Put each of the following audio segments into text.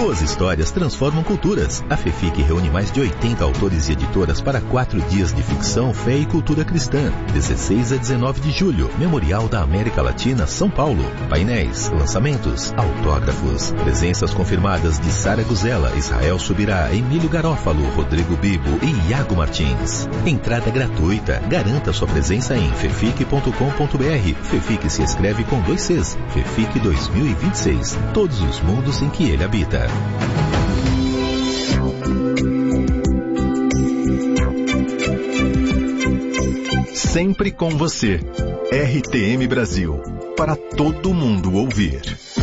Boas histórias transformam culturas. A FEFIC reúne mais de 80 autores e editoras para 4 dias de ficção, fé e cultura cristã. 16 a 19 de julho, Memorial da América Latina, São Paulo. Painéis, lançamentos, autógrafos. Presenças confirmadas de Sara Guzella, Israel Subirá, Emílio Garófalo, Rodrigo Bibo e Iago Martins. Entrada gratuita. Garanta sua presença em fefic.com.br. FEFIC se escreve com 2 Cs. FEFIC 2026. Todos os mundos em que ele habita. Sempre com você. RTM Brasil. Para todo mundo ouvir.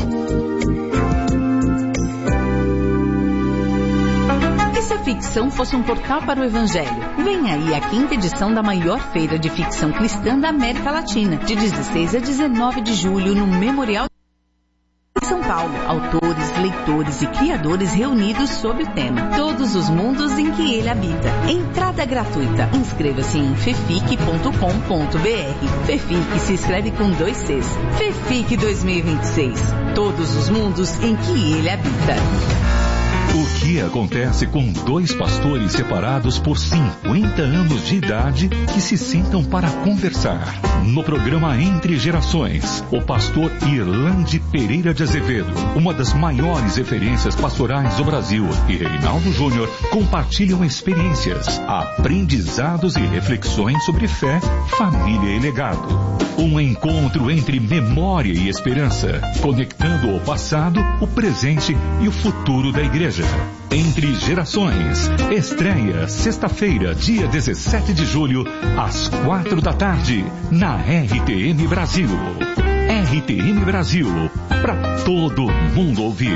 E se a ficção fosse um portal para o Evangelho? Vem aí a 5ª edição da maior feira de ficção cristã da América Latina, de 16 a 19 de julho, no Memorial de São Paulo. Autores, leitores e criadores reunidos sob o tema Todos os mundos em que ele habita. Entrada gratuita. Inscreva-se em fefic.com.br. FEFIC se escreve com 2 Cs. FEFIC 2026. Todos os mundos em que ele habita. O que acontece com 2 pastores separados por 50 anos de idade que se sentam para conversar? No programa Entre Gerações, o pastor Irlande Pereira de Azevedo, uma das maiores referências pastorais do Brasil, e Reinaldo Júnior compartilham experiências, aprendizados e reflexões sobre fé, família e legado. Um encontro entre memória e esperança, conectando o passado, o presente e o futuro da igreja. Entre Gerações, estreia sexta-feira, dia 17 de julho, às 4 da tarde, na RTM Brasil. RTM Brasil, para todo mundo ouvir.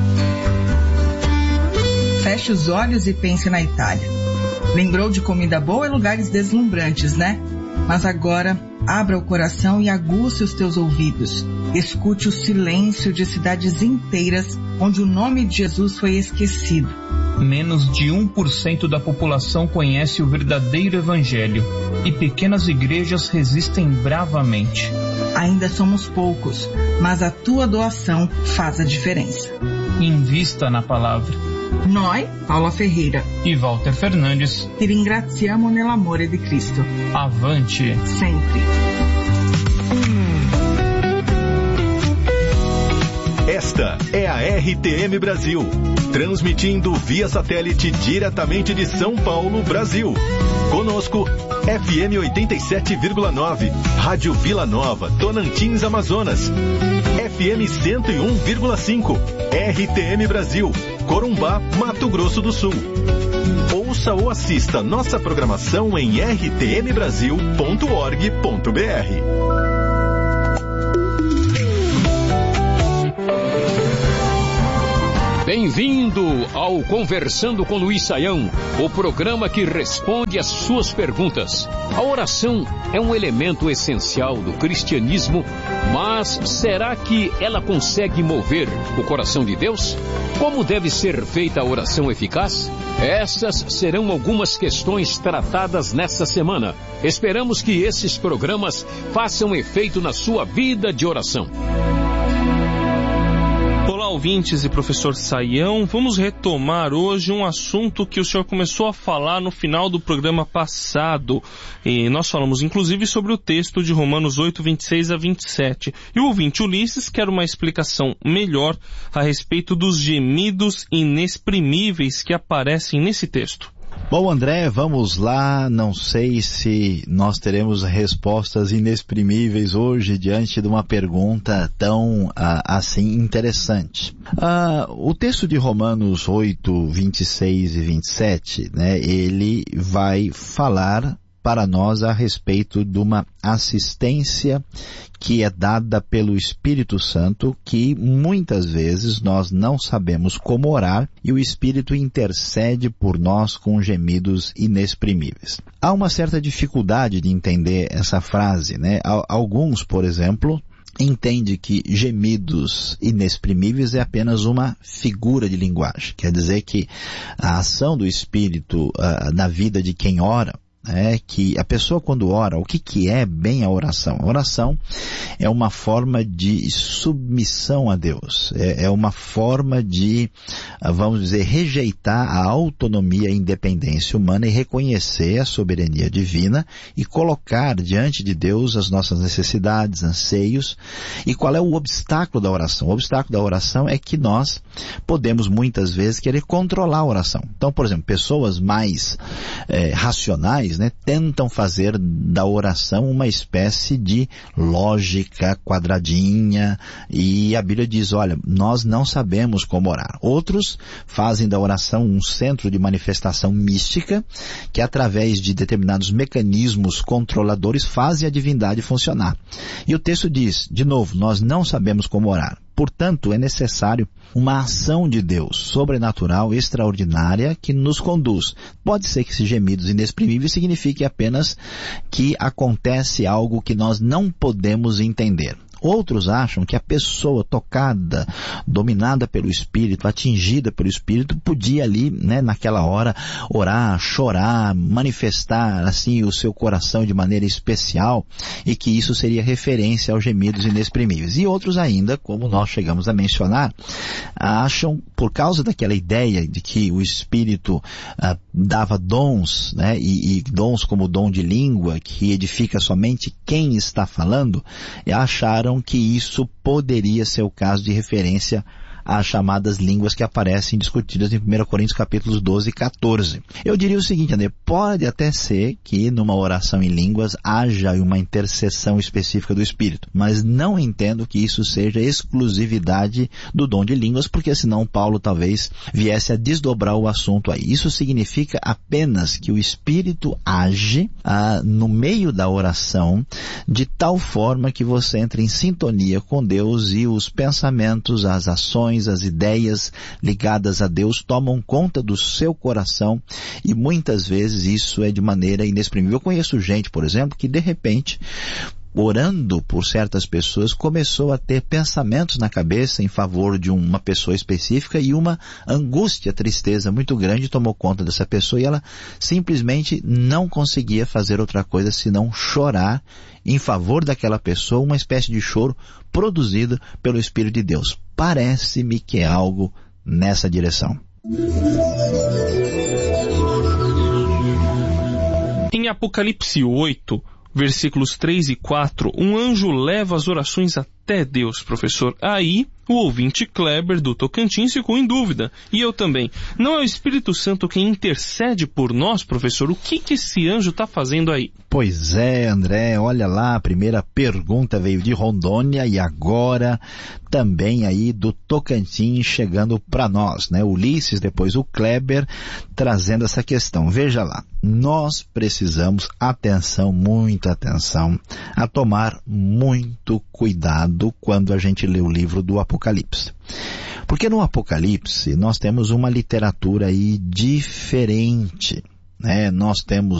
Feche os olhos e pense na Itália. Lembrou de comida boa e lugares deslumbrantes, né? Mas agora, abra o coração e aguce os teus ouvidos. Escute o silêncio de cidades inteiras onde o nome de Jesus foi esquecido. Menos de 1% da população conhece o verdadeiro evangelho e pequenas igrejas resistem bravamente. Ainda somos poucos, mas a tua doação faz a diferença. Invista na palavra. Noi, Paula Ferreira e Walter Fernandes, ti ringraziamo nell'amore di Cristo. Avante sempre. Esta é a RTM Brasil, transmitindo via satélite diretamente de São Paulo, Brasil. Conosco, FM 87,9, Rádio Vila Nova, Tonantins, Amazonas. FM 101,5, RTM Brasil, Corumbá, Mato Grosso do Sul. Ouça ou assista nossa programação em rtmbrasil.org.br. Bem-vindo ao Conversando com Luiz Saião, o programa que responde às suas perguntas. A oração é um elemento essencial do cristianismo, mas será que ela consegue mover o coração de Deus? Como deve ser feita a oração eficaz? Essas serão algumas questões tratadas nesta semana. Esperamos que esses programas façam efeito na sua vida de oração. Olá, ouvintes e professor Saião, vamos retomar hoje um assunto que o senhor começou a falar no final do programa passado. E nós falamos inclusive sobre o texto de Romanos 8, 26 a 27. E o ouvinte Ulisses quer uma explicação melhor a respeito dos gemidos inexprimíveis que aparecem nesse texto. Bom, André, vamos lá. Não sei se nós teremos respostas inexprimíveis hoje diante de uma pergunta tão assim interessante. O texto de Romanos 8, 26 e 27, né, ele vai falar para nós a respeito de uma assistência que é dada pelo Espírito Santo, que muitas vezes nós não sabemos como orar e o Espírito intercede por nós com gemidos inexprimíveis. Há uma certa dificuldade de entender essa frase, né? Alguns, por exemplo, entende que gemidos inexprimíveis é apenas uma figura de linguagem. Quer dizer que a ação do Espírito na vida de quem ora que a pessoa quando ora, o que é bem a oração? A oração é uma forma de submissão a Deus, é uma forma de, vamos dizer, rejeitar a autonomia e independência humana e reconhecer a soberania divina e colocar diante de Deus as nossas necessidades, anseios. E qual é o obstáculo da oração? O obstáculo da oração é que nós podemos muitas vezes querer controlar a oração. Então, por exemplo, pessoas mais racionais, tentam fazer da oração uma espécie de lógica quadradinha, e a Bíblia diz, olha, nós não sabemos como orar. Outros fazem da oração um centro de manifestação mística, que através de determinados mecanismos controladores fazem a divindade funcionar. E o texto diz, de novo, nós não sabemos como orar. Portanto, é necessário uma ação de Deus sobrenatural, extraordinária, que nos conduz. Pode ser que esses gemidos inexprimíveis signifique apenas que acontece algo que nós não podemos entender. Outros acham que a pessoa tocada, dominada pelo Espírito, atingida pelo Espírito, podia ali, naquela hora, orar, chorar, manifestar, assim, o seu coração de maneira especial, e que isso seria referência aos gemidos inexprimíveis. E outros ainda, como nós chegamos a mencionar, acham, por causa daquela ideia de que o Espírito dava dons, e dons como o dom de língua, que edifica somente quem está falando, acharam que isso poderia ser o caso de referência às chamadas línguas que aparecem discutidas em 1 Coríntios capítulos 12 e 14. Eu diria o seguinte, André, pode até ser que numa oração em línguas haja uma intercessão específica do Espírito, mas não entendo que isso seja exclusividade do dom de línguas, porque senão Paulo talvez viesse a desdobrar o assunto aí. Isso significa apenas que o Espírito age no meio da oração de tal forma que você entra em sintonia com Deus e os pensamentos, as ações, as ideias ligadas a Deus tomam conta do seu coração, e muitas vezes isso é de maneira inexprimível. Eu conheço gente, por exemplo, que de repente, orando por certas pessoas, começou a ter pensamentos na cabeça em favor de uma pessoa específica, e uma angústia, tristeza muito grande tomou conta dessa pessoa, e ela simplesmente não conseguia fazer outra coisa senão chorar em favor daquela pessoa, uma espécie de choro produzido pelo Espírito de Deus. Parece-me que é algo nessa direção. Em Apocalipse 8, versículos 3 e 4, um anjo leva as orações até Deus, professor. Aí, o ouvinte Kleber do Tocantins ficou em dúvida. E eu também. Não é o Espírito Santo quem intercede por nós, professor? O que esse anjo está fazendo aí? Pois é, André, olha lá, a primeira pergunta veio de Rondônia e agora também aí do Tocantins chegando para nós, Ulisses, depois o Kleber, trazendo essa questão. Veja lá, nós precisamos atenção, muita atenção, a tomar muito cuidado quando a gente lê o livro do Apocalipse. Porque no Apocalipse nós temos uma literatura aí diferente, Nós temos